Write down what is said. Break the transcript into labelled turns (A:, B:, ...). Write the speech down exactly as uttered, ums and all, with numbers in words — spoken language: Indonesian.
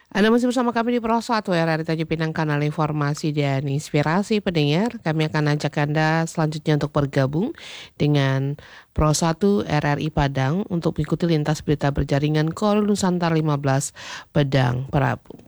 A: Anda masih bersama kami di Pro satu R R I Tanjung Pinang, kanal informasi dan inspirasi pendengar. Kami akan ajak Anda selanjutnya untuk bergabung dengan Pro satu R R I Padang untuk mengikuti lintas berita berjaringan Kol Nusantara lima belas Padang Prabu.